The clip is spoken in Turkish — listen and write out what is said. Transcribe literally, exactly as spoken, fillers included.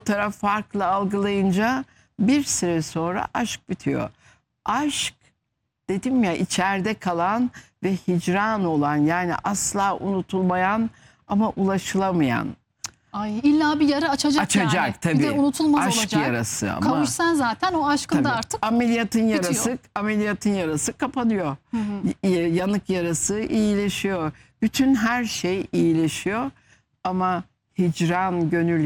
taraf farklı algılayınca bir süre sonra aşk bitiyor. Aşk, dedim ya, içeride kalan ve hicran olan, yani asla unutulmayan ama ulaşılamayan. Ay, illa bir yara açacak, Açacak yani. tabii. Bir de unutulmaz Aşk olacak. yarası ama. Kavuşsan zaten o aşkın Tabii. da artık Ameliyatın bitiyor. yarası, ameliyatın yarası kapanıyor. Hı hı. Yanık yarası iyileşiyor. Bütün her şey iyileşiyor ama hicran gönül